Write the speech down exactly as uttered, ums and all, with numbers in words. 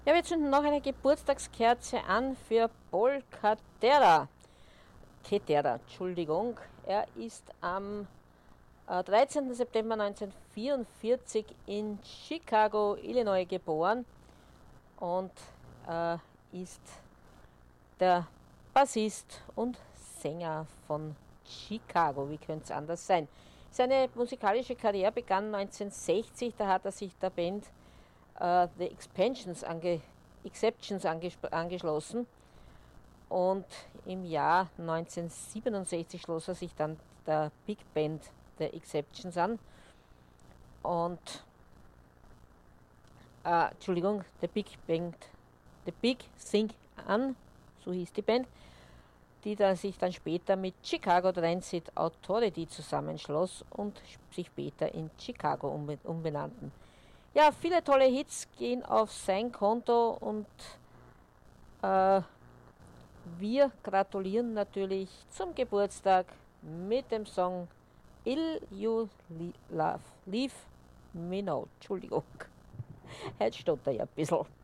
Ja, wir zünden noch eine Geburtstagskerze an für Paul Catera. Ketera, Entschuldigung. Er ist am äh, dreizehnten September neunzehnhundertvierundvierzig in Chicago, Illinois geboren und äh, ist der Bassist und Sänger von Chicago. Wie könnte es anders sein? Seine musikalische Karriere begann neunzehnhundertsechzig, da hat er sich der Band äh, The Expansions ange Exceptions angeschlossen und im Jahr neunzehnhundertsiebenundsechzig schloss er sich dann der Big Band The Exceptions an und äh, Entschuldigung, The Big Band, The Big Thing an, so hieß die Band, die dann sich dann später mit Chicago Transit Authority zusammenschloss und sich später in Chicago umbenannten. Ja, viele tolle Hits gehen auf sein Konto und äh, wir gratulieren natürlich zum Geburtstag mit dem Song Ill You Love, Leave Me Now. Entschuldigung, heute stotter ja ein bisschen.